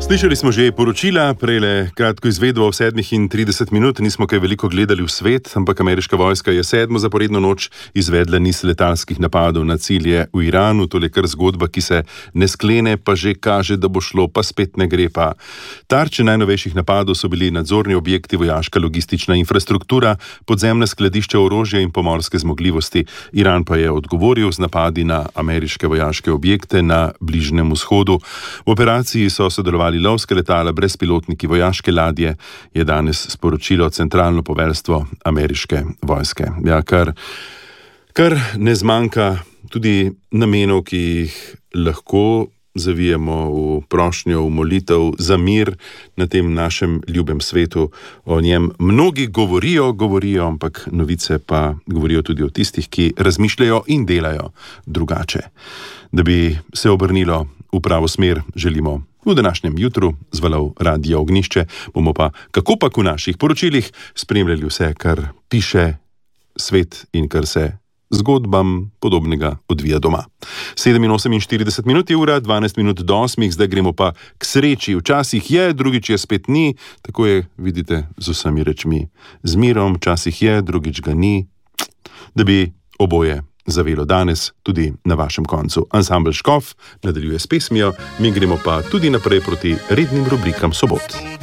Slišali smo že poročila, prejle kratko izvedbo v 37 minut, nismo kaj veliko gledali v svet, ampak ameriška vojska je 7. zaporedno noč izvedla niz letalskih napadov na cilje v Iranu, tole kar zgodba, ki se ne sklene, pa že kaže, da bo šlo, pa spet ne gre pa. Tarče najnovejših napadov so bili nadzorni objekti, vojaška logistična infrastruktura, podzemne skladišča orožja in pomorske zmogljivosti. Iran pa je odgovoril z napadi na ameriške vojaške objekte na Bližnjem vzhodu. V operaciji so sodelovali lovske letala, brezpilotniki, vojaške ladje, je danes sporočilo centralno poveljstvo ameriške vojske. Ja, kar ne zmanjka tudi namenov, ki jih lahko zavijemo v prošnjo, v molitev za mir na tem našem ljubem svetu. O njem mnogi govorijo, ampak novice pa govorijo tudi o tistih, ki razmišljajo in delajo drugače. Da bi se obrnilo v pravo smer, želimo v današnjem jutru z valov Radia Ognjišče, bomo pa kakopak v naših poročilih spremljali vse, kar piše svet in kar se zgodbam podobnega odvija doma. 7:48 minut je ura, 12 minut do 8, zdaj gremo pa k sreči. Včasih je, drugič je spet ni, tako je, vidite, z vsemi rečmi. Z mirom, včasih je, drugič ga ni, da bi oboje zavelo danes tudi na vašem koncu. Ansambel Škof nadaljuje s pesmijo, mi gremo pa tudi naprej proti rednim rubrikam sobot.